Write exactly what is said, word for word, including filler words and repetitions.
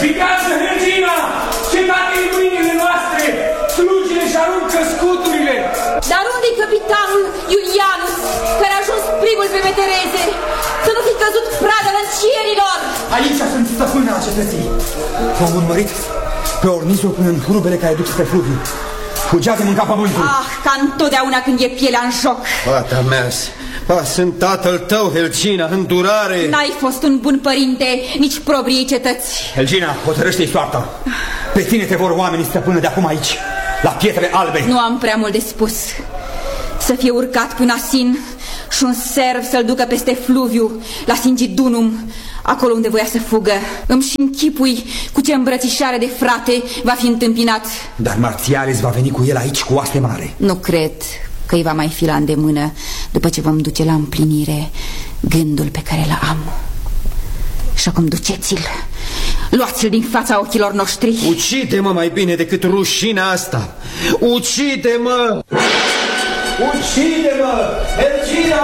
Picați Helgina! Cetatea-i mâinile noastre! Slugile și aruncă scuturile! Dar unde-i capitanul Iulianus, care a ajuns primul pe Metereze? Să nu fi căzut pradă lăncierilor! Aici sunt stăpâna cetății. M-am urmărit pe Ornizul până în hrubele care duc spre fluviu. Fugea de mânca pământul. Ah, ca întotdeauna când e pielea în joc. Fata mea, ba, sunt tatăl tău, Helgina, îndurare. N-ai fost un bun părinte, nici probriei cetăți. Helgina, hotărăște-i soarta. Pe tine te vor oamenii, stăpână, de acum aici, la Pietrele Albe. Nu am prea mult de spus. Să fie urcat pe un asin și un serv să-l ducă peste fluviu, la Singidunum, acolo unde voia să fugă. Îmi și închipui cu ce îmbrățișare de frate va fi întâmpinat. Dar Marțialis va veni cu el aici cu oaste mare. Nu cred că îi va mai fi la îndemână după ce vom duce la împlinire gândul pe care l am. Și acum duceți-l, luați-l din fața ochilor noștri. Ucide-mă mai bine decât rușina asta. Ucide-mă! Ucide-mă! Helgina!